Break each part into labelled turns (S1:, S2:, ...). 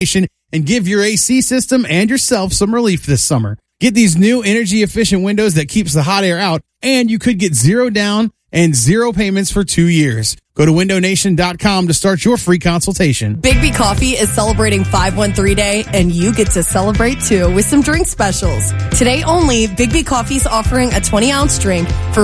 S1: and give your AC system and yourself some relief this summer. Get these new energy-efficient windows that keeps the hot air out, and you could get zero down and zero payments for 2 years. Go to windownation.com to start your free consultation.
S2: Big Coffee is celebrating 513 Day, and you get to celebrate too with some drink specials. Today only, Big Coffee's offering a 20-ounce drink for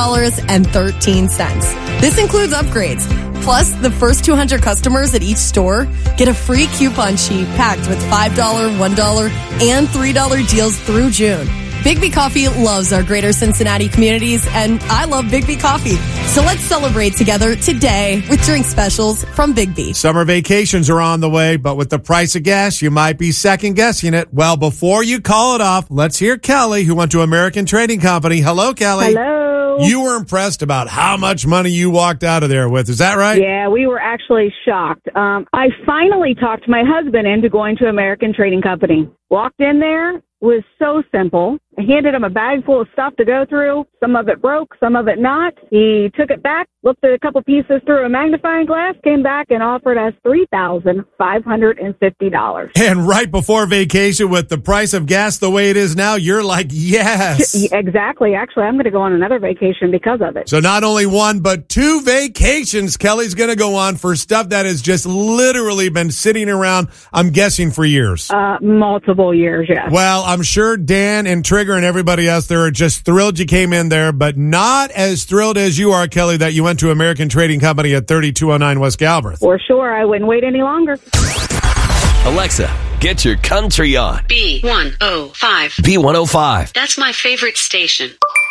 S2: $5.13. This includes upgrades. Plus, the first 200 customers at each store get a free coupon sheet packed with $5, $1, and $3 deals through June. Big Coffee loves our greater Cincinnati communities, and I love Big Coffee. So let's celebrate together today with drink specials from Big B.
S3: Summer vacations are on the way, but with the price of gas, you might be second-guessing it. Well, before you call it off, let's hear Kelly, who went to American Trading Company. Hello, Kelly.
S4: Hello.
S3: You were impressed about how much money you walked out of there with. Is that right?
S4: Yeah, we were actually shocked. I finally talked my husband into going to American Trading Company. Walked in there, was so simple. I handed him a bag full of stuff to go through. Some of it broke, some of it not. He took it back, looked at a couple pieces through a magnifying glass, came back and offered us $3,550.
S3: And right before vacation, with the price of gas the way it is now, you're like, yes.
S4: Exactly. Actually, I'm going to go on another vacation because of it.
S3: So not only one, but 2 vacations Kelly's going to go on for stuff that has just literally been sitting around, I'm guessing, for years.
S4: Multiple years, yes.
S3: Well, I'm sure Dan and Trigger and everybody else there are just thrilled you came in there, but not as thrilled as you are, Kelly, that you went to American Trading Company at 3209 West Galbraith.
S4: For sure. I wouldn't wait any longer.
S5: Alexa, get your country on.
S6: B105.
S5: B105.
S6: That's my favorite station.